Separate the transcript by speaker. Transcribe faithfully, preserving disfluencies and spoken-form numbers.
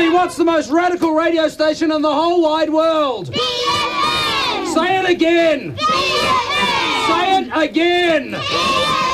Speaker 1: Hey, what's the most radical radio station in the whole wide world?
Speaker 2: B F M!
Speaker 1: Say it again!
Speaker 2: B F M!
Speaker 1: Say it again!
Speaker 2: B F M!